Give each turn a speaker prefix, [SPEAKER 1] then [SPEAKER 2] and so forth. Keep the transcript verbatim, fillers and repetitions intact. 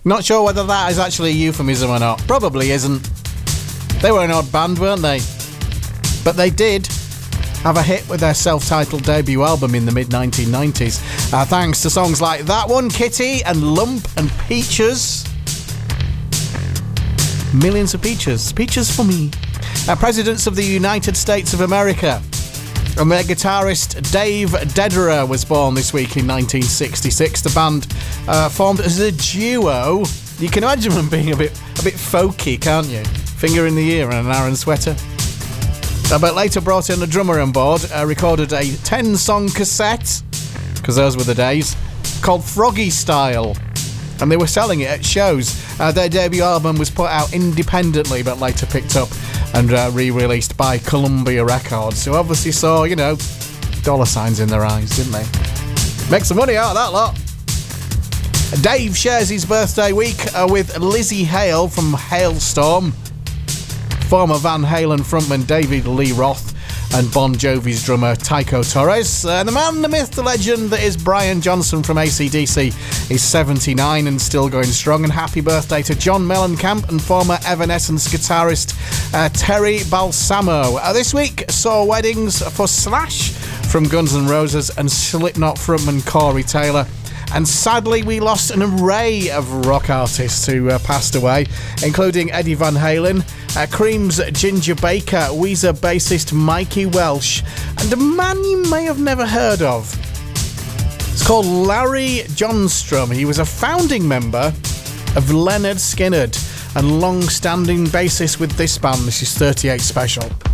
[SPEAKER 1] Not sure whether that is actually a euphemism or not. Probably isn't. They were an odd band, weren't they? But they did have a hit with their self-titled debut album in the mid nineteen nineties. Uh, thanks to songs like that one, Kitty, and Lump, and Peaches. Millions of peaches. Peaches for me. Uh, Presidents of the United States of America. And their guitarist Dave Dederer was born this week in nineteen sixty-six. The band uh, formed as a duo. You can imagine them being a bit a bit folky, can't you? Finger in the ear and an Aran sweater. Uh, but later brought in a drummer on board, uh, recorded a ten-song cassette, because those were the days, called Froggy Style. And they were selling it at shows. Uh, their debut album was put out independently, but later picked up and uh, re-released by Columbia Records, who obviously saw, you know, dollar signs in their eyes, didn't they? Make some money out of that lot. Dave shares his birthday week uh, with Lizzie Hale from Hailstorm, former Van Halen frontman David Lee Roth, and Bon Jovi's drummer Tycho Torres. Uh, the man, the myth, the legend that is Brian Johnson from A C D C is seventy-nine and still going strong. And happy birthday to John Mellencamp and former Evanescence guitarist uh, Terry Balsamo. Uh, this week saw weddings for Slash from Guns N' Roses and Slipknot frontman Corey Taylor. And sadly, we lost an array of rock artists who uh, passed away, including Eddie Van Halen, uh, Cream's Ginger Baker, Weezer bassist Mikey Welsh, and a man you may have never heard of. It's called Larry Johnstrom. He was a founding member of Leonard Skinner and long-standing bassist with this band. This is thirty-eight Special.